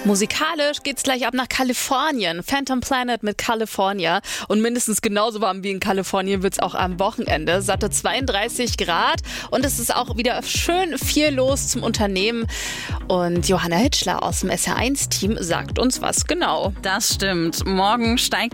Musikalisch geht's gleich ab nach Kalifornien. Phantom Planet mit California. Und mindestens genauso warm wie in Kalifornien wird's auch am Wochenende. Satte 32 Grad. Und es ist auch wieder schön viel los zum Unternehmen. Und Johanna Hitschler aus dem SR1-Team sagt uns was genau. Das stimmt. Morgen steigt